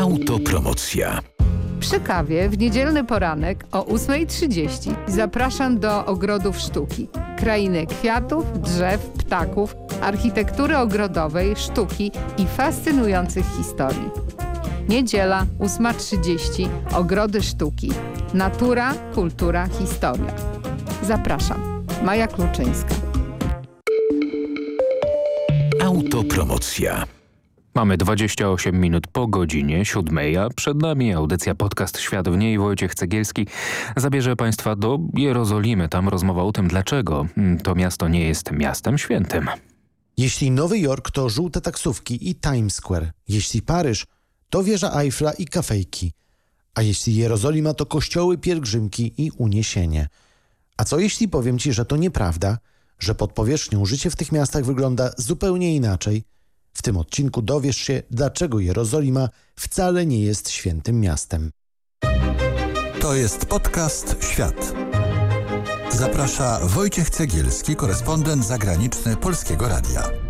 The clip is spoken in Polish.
Autopromocja. Przy kawie w niedzielny poranek o 8:30 zapraszam do ogrodów sztuki. Krainy kwiatów, drzew, ptaków, architektury ogrodowej, sztuki i fascynujących historii. Niedziela, 8:30, ogrody sztuki. Natura, kultura, historia. Zapraszam. Maja Kluczyńska. Autopromocja. Mamy 28 minut po godzinie 7, a przed nami audycja Podcast Świat w niej. Wojciech Cegielski zabierze Państwa do Jerozolimy. Tam rozmowa o tym, dlaczego to miasto nie jest miastem świętym. Jeśli Nowy Jork to żółte taksówki i Times Square, jeśli Paryż to wieża Eiffla i kafejki, a jeśli Jerozolima to kościoły, pielgrzymki i uniesienie. A co jeśli powiem Ci, że to nieprawda, że pod powierzchnią życie w tych miastach wygląda zupełnie inaczej? W tym odcinku dowiesz się, dlaczego Jerozolima wcale nie jest świętym miastem. To jest podcast Świat. Zaprasza Wojciech Cegielski, korespondent zagraniczny Polskiego Radia.